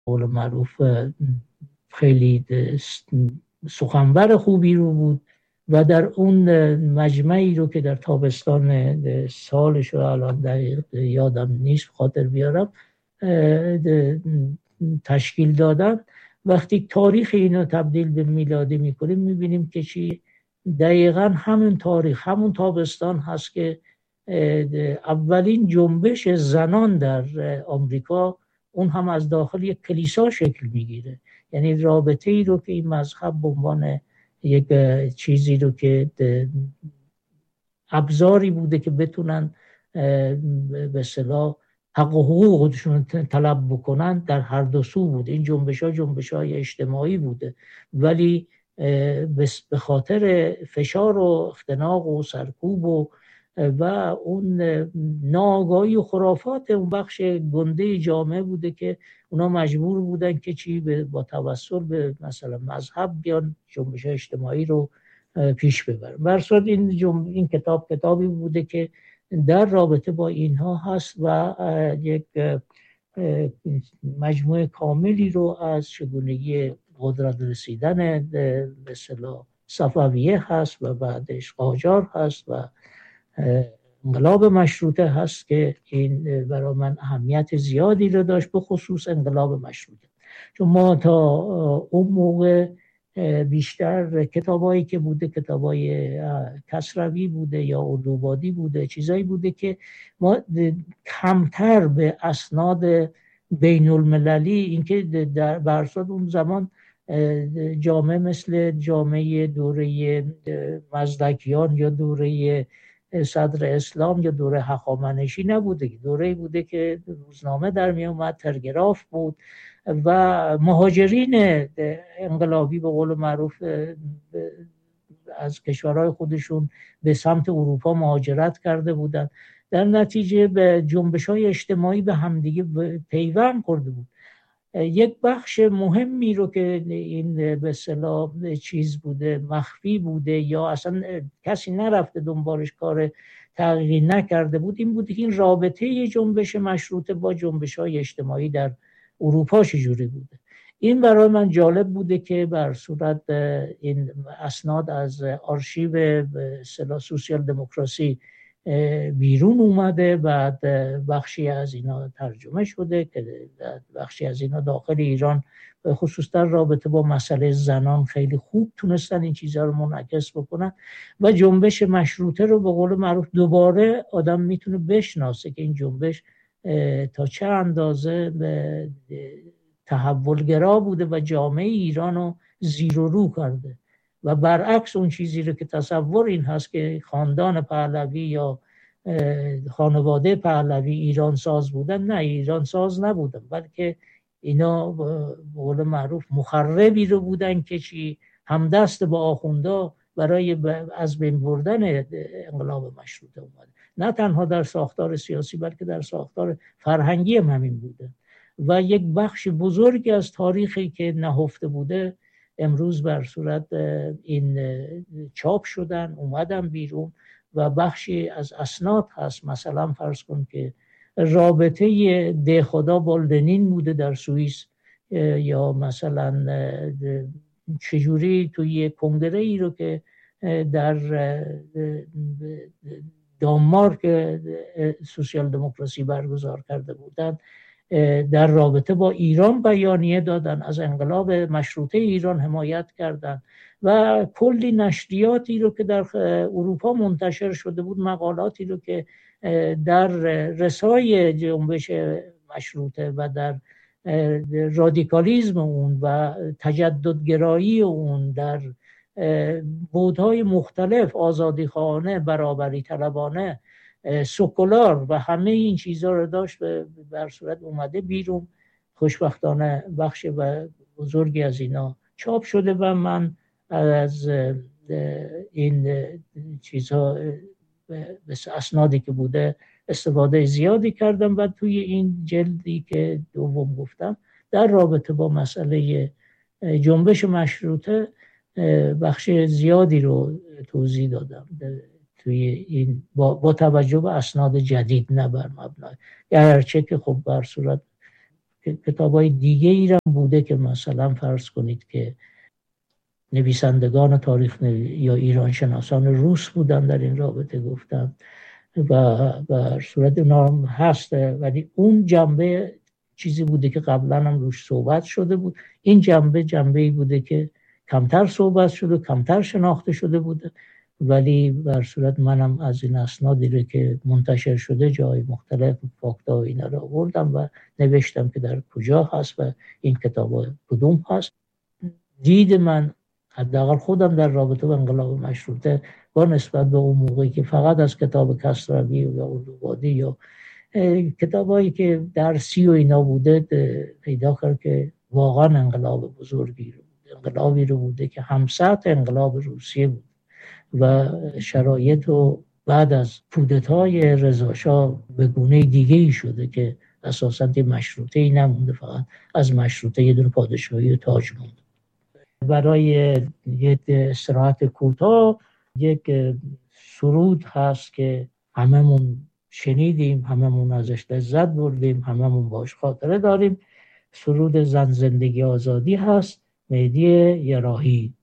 قول معروف خیلی سخنور خوبی رو بود و در اون مجمعی رو که در تابستان سالش رو الان دقیق یادم نیست خاطر بیارم تشکیل دادن. وقتی تاریخ اینو تبدیل به میلادی میکنیم میبینیم که چی دقیقا همون تاریخ همون تابستان هست که اولین جنبش زنان در آمریکا اون هم از داخل یک کلیسا شکل میگیره. یعنی رابطه ای رو که این مذهب به عنوان یک چیزی رو که ابزاری بوده که بتونن به اصطلاح حق و حقوق خودشون طلب بکنن در هر دو سو بوده. این جنبش های اجتماعی بوده، ولی به خاطر فشار و اختناق و سرکوب و اون ناآگاهی و خرافات اون بخش گنده جامعه بوده که اونا مجبور بودن که با توسل به مثلا مذهب بیان جنبش اجتماعی رو پیش ببرن. برصورت این کتابی بوده که در رابطه با اینها هست و یک مجموعه کاملی رو از چگونگی قدرت رسیدن به اصطلاح صفویه هست و بعدش قاجار هست و انقلاب مشروطه هست که این برای من اهمیت زیادی رو داشت، به خصوص انقلاب مشروطه. چون ما تا اون موقع بیشتر کتابایی که بوده کتابای کسروی بوده یا اردوبادی بوده، چیزایی بوده که ما کمتر به اسناد بین المللی، اینکه در برصد اون زمان جامعه مثل جامعه دوره مزدکیان یا دوره صدر اسلام یا دوره هخامنشی نبوده، دوره بوده که روزنامه در می اومد، تلگراف بود و مهاجرین انقلابی به قول معروف از کشورهای خودشون به سمت اروپا مهاجرت کرده بودن. در نتیجه به جنبش‌های اجتماعی به همدیگه پیوند خورده بود. یک بخش مهمی رو که این به اصطلاح چیز بوده، مخفی بوده یا اصلا کسی نرفته دنبالش کار تغییری نکرده بود، این بوده که این رابطه جنبش مشروطه با جنبش‌های اجتماعی در اروپا چجوری بوده. این برای من جالب بوده که بر صورت این اسناد از آرشیو به اصطلاح سوسیال دموکراسی بیرون اومده، بعد بخشی از اینا ترجمه شده که بخشی از اینا داخل ایران خصوصا در رابطه با مسئله زنان خیلی خوب تونستن این چیزها رو منعکس بکنن و جنبش مشروطه رو به قول معروف دوباره آدم میتونه بشناسه که این جنبش تا چه اندازه تحولگرا بوده و جامعه ایران رو زیر و رو کرده و برعکس اون چیزی رو که تصور این هست که خاندان پهلوی یا خانواده پهلوی ایران ساز بودن. نه، ایران ساز نبودن، بلکه اینا به قول معروف مخربی رو بودن که همدست با آخوندا برای از بین بردن انقلاب مشروطه اومده. نه تنها در ساختار سیاسی بلکه در ساختار فرهنگی هم همین بوده و یک بخش بزرگی از تاریخی که نهفته بوده امروز بر صورت این چاپ شدن اومدن بیرون و بخشی از اسناد هست. مثلا فرض کن که رابطه دهخدا با لنین بوده در سوئیس، یا مثلا چجوری توی کنگره ای رو که در دانمارک سوسیال دموکراسی برگزار کرده بودن در رابطه با ایران بیانیه دادن، از انقلاب مشروطه ایران حمایت کردن و کلی نشریاتی رو که در اروپا منتشر شده بود، مقالاتی رو که در رسای جنبش مشروطه و در رادیکالیزم اون و تجددگرایی اون در بودهای مختلف، آزادیخواهانه، برابری طلبانه، سکولار و همه این چیزها رو داشت بر صورت اومده بیرون. خوشبختانه بخش بزرگی از اینا چاپ شده و من از این چیزها اسنادی که بوده استفاده زیادی کردم و توی این جلدی که دوم گفتم در رابطه با مسئله جنبش مشروطه بخش زیادی رو توضیح دادم توی این با توجه به اسناد جدید، نه بر مبنای گرچه که خب بر صورت کتابای دیگه ای هم بوده که مثلا فرض کنید که نویسندگان تاریخ یا ایران شناسان روس بودن در این رابطه گفتم و صورت نام هست، ولی اون جنبه چیزی بوده که قبلا هم روش صحبت شده بود. این جنبه‌ای بوده که کمتر صحبت شده، کمتر شناخته شده بوده، ولی بر صورت منم از این اسنادی رو که منتشر شده جای مختلف فاکتا و اینا رو آوردم و نوشتم که در کجا هست و این کتاب کدوم هست. دید من حداقل خودم در رابطه با انقلاب مشروطه با نسبت به اون موقعی که فقط از کتاب کسروی یا اردوبادی یا کتابایی که درسی و اینا بوده پیدا کرد که واقعا انقلاب بزرگی رو بوده، انقلابی رو بوده که همسط انقلاب روسیه بود و شرایط رو بعد از کودتای رضا شاه به گونه دیگه ای شده که اساساً دی مشروطه ای نمونده، فقط از مشروطه یه دونه پادشاهی و تاج مونده. برای یک استراحت کوتاه یک سرود هست که هممون شنیدیم، هممون ازش لذت بردیم، هممون باش خاطره داریم. سرود زن زندگی آزادی هست، مهدی یراحی.